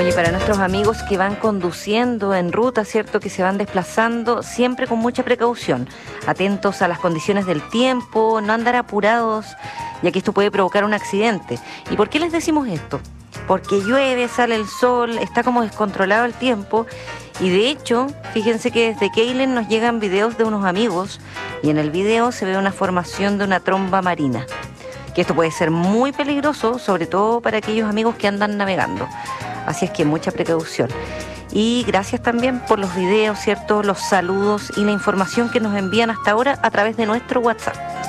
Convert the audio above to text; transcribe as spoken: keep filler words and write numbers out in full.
Oye, para nuestros amigos que van conduciendo en ruta, ¿cierto?, que se van desplazando, siempre con mucha precaución, atentos a las condiciones del tiempo, no andar apurados, ya que esto puede provocar un accidente. ¿Y por qué les decimos esto? Porque llueve, sale el sol, está como descontrolado el tiempo, y de hecho, fíjense que desde Keilen nos llegan videos de unos amigos, y en el video se ve una formación de una tromba marina, que esto puede ser muy peligroso, sobre todo para aquellos amigos que andan navegando. Así es que mucha precaución. Y gracias también por los videos, ¿cierto?, los saludos y la información que nos envían hasta ahora a través de nuestro WhatsApp.